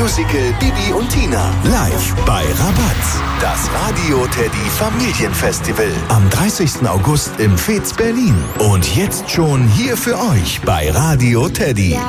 Musical Bibi und Tina. Live bei Rabatz. Das Radio Teddy Familienfestival. Am 30. August im Fez Berlin. Und jetzt schon hier für euch bei Radio Teddy.